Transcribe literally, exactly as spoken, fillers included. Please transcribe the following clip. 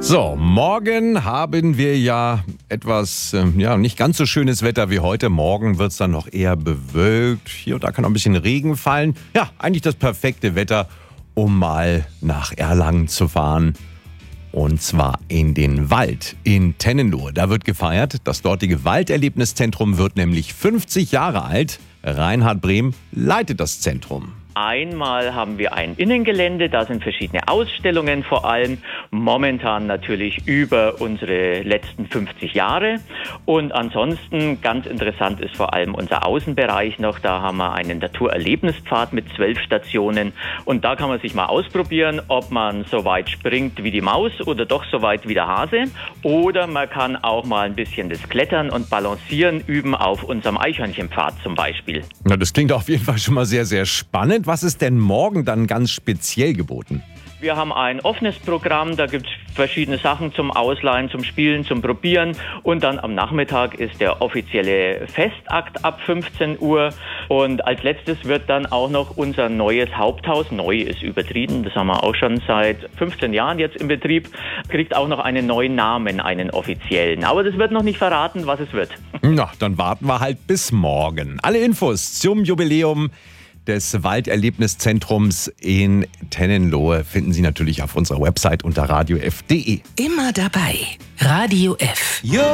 So, morgen haben wir ja etwas, äh, ja, nicht ganz so schönes Wetter wie heute. Morgen wird es dann noch eher bewölkt. Hier und da kann noch ein bisschen Regen fallen. Ja, eigentlich das perfekte Wetter, um mal nach Erlangen zu fahren. Und zwar in den Wald in Tennenlohe. Da wird gefeiert. Das dortige Walderlebniszentrum wird nämlich fünfzig Jahre alt. Reinhard Brehm leitet das Zentrum. Einmal haben wir ein Innengelände, da sind verschiedene Ausstellungen vor allem, momentan natürlich über unsere letzten fünfzig Jahre. Und ansonsten ganz interessant ist vor allem unser Außenbereich noch, da haben wir einen Naturerlebnispfad mit zwölf Stationen und da kann man sich mal ausprobieren, ob man so weit springt wie die Maus oder doch so weit wie der Hase. Oder man kann auch mal ein bisschen das Klettern und Balancieren üben auf unserem Eichhörnchenpfad zum Beispiel. Na, das klingt auf jeden Fall schon mal sehr, sehr spannend. Was ist denn morgen dann ganz speziell geboten? Wir haben ein offenes Programm, da gibt es verschiedene Sachen zum Ausleihen, zum Spielen, zum Probieren. Und dann am Nachmittag ist der offizielle Festakt ab fünfzehn Uhr. Und als letztes wird dann auch noch unser neues Haupthaus, neu ist übertrieben, das haben wir auch schon seit fünfzehn Jahren jetzt in Betrieb, kriegt auch noch einen neuen Namen, einen offiziellen. Aber das wird noch nicht verraten, was es wird. Na, dann warten wir halt bis morgen. Alle Infos zum Jubiläum des Walderlebniszentrums in Tennenlohe finden Sie natürlich auf unserer Website unter radio f punkt de. Immer dabei. Radio F. Jo.